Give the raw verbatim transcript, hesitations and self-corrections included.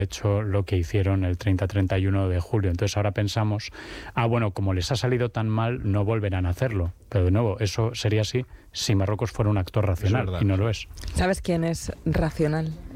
hecho lo que hicieron el treinta treinta y uno de julio. Entonces ahora pensamos, ah, bueno, como les ha salido tan mal, no volverán a hacerlo. Pero de nuevo, eso sería así si Marruecos fuera un actor racional, y no lo es. ¿Sabes quién es racional?